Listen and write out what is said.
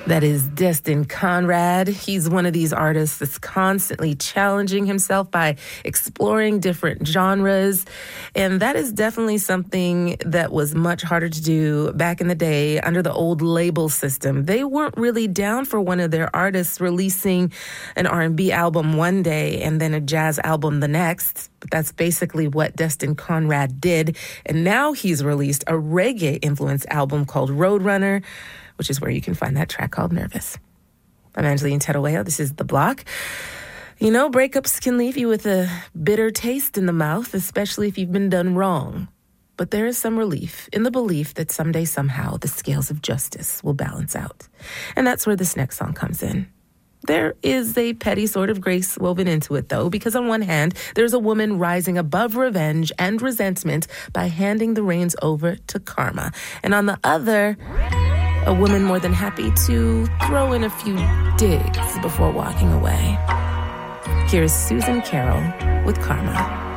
That is Destin Conrad. He's one of these artists that's constantly challenging himself by exploring different genres. And that is definitely something that was much harder to do back in the day under the old label system. They weren't really down for one of their artists releasing an R&B album one day and then a jazz album the next. But that's basically what Destin Conrad did. And now he's released a reggae-influenced album called Roadrunner, which is where you can find that track called Nervous. I'm Angeline Terueo. This is The Block. You know, breakups can leave you with a bitter taste in the mouth, especially if you've been done wrong. But there is some relief in the belief that someday, somehow, the scales of justice will balance out. And that's where this next song comes in. There is a petty sort of grace woven into it, though, because on one hand, there's a woman rising above revenge and resentment by handing the reins over to karma. And on the other, a woman more than happy to throw in a few digs before walking away. Here's Susan Carroll with Karma.